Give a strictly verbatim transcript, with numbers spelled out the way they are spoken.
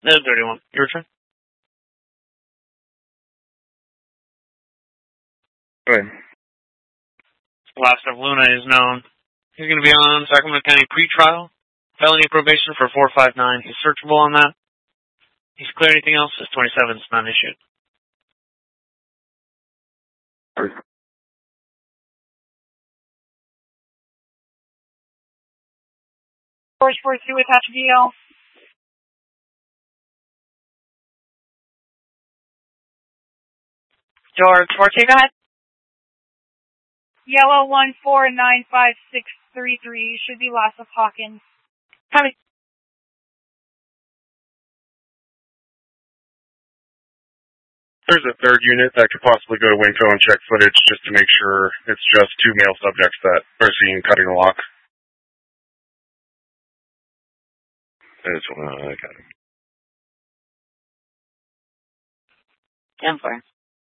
No, thirty-one. Your turn. Go ahead. Last of Luna is known. He's going to be on Sacramento County pretrial, felony probation for four five nine. He's searchable on that. He's clear. Anything else? His twenty-seven is not issued. George four two, attach V L. George four two, go ahead. Yellow one four nine five six three three, should be Lass of Hawkins. Copy. There's a third unit that could possibly go to Winco and check footage just to make sure it's just two male subjects that are seen cutting the lock. That's one. I got it. ten four.